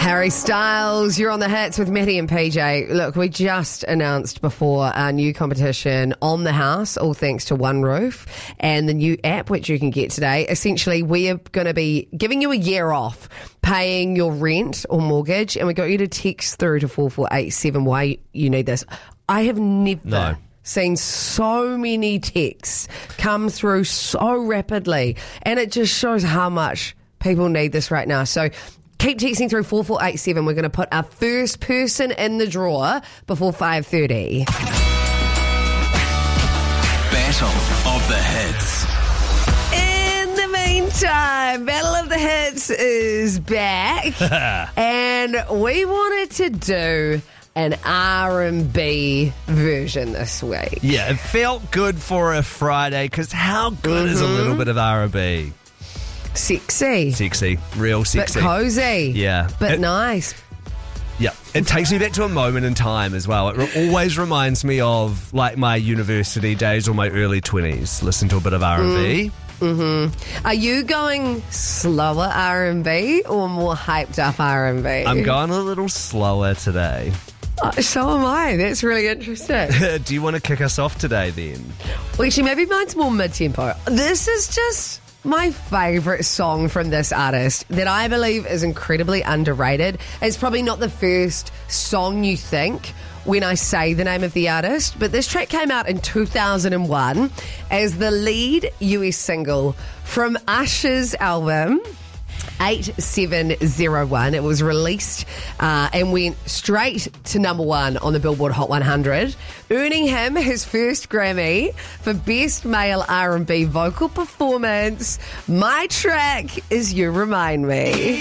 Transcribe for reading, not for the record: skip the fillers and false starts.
Harry Styles, you're on the hits with Matty and PJ. Look, we just announced before our new competition on the house, all thanks to One Roof, and the new app which you can get today. Essentially, we are going to be giving you a year off paying your rent or mortgage, and we got you to text through to 4487 why you need this. I have never seen so many texts come through so rapidly, and it just shows how much people need this right now. So keep texting through 4487. We're going to put our first person in the drawer before 5:30. Battle of the Hits. In the meantime, Battle of the Hits is back. And we wanted to do an R&B version this week. Yeah, it felt good for a Friday, because how good is a little bit of R&B? Sexy. Real sexy. Bit cozy. Yeah. Bit nice. Yeah, it takes me back to a moment in time as well. It always reminds me of like my university days or my early 20s. Listen to a bit of R&B. Are you going slower R&B or more hyped up R&B? I'm going a little slower today. Oh, so am I. That's really interesting. Do you want to kick us off today then? Well, actually, maybe mine's more mid-tempo. This is just my favourite song from this artist that I believe is incredibly underrated. It's probably not the first song you think when I say the name of the artist, but this track came out in 2001 as the lead US single from Usher's album 8701. It was released and went straight to number one on the Billboard Hot 100, earning him his first Grammy for Best Male R&B Vocal Performance. My track is You Remind Me.